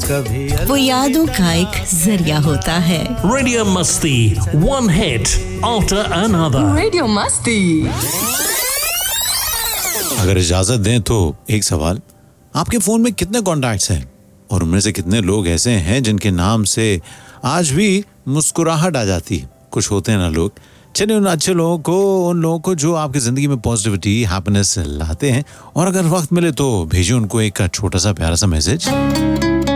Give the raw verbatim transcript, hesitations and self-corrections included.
कभी वो यादों का एक जरिया होता है। रेडियो मस्ती, one hit after another. Radio मस्ती। अगर इजाजत दें तो एक सवाल, आपके फोन में कितने कॉन्टैक्ट्स हैं और उनमें से कितने लोग ऐसे हैं जिनके नाम से आज भी मुस्कुराहट आ जाती है? कुछ होते हैं ना लोग, चलिए उन अच्छे लोगों को, उन लोगों को जो आपकी जिंदगी में पॉजिटिविटी, हैप्पीनेस लाते हैं, और अगर वक्त मिले तो भेजिए उनको एक छोटा सा प्यारा सा मैसेज।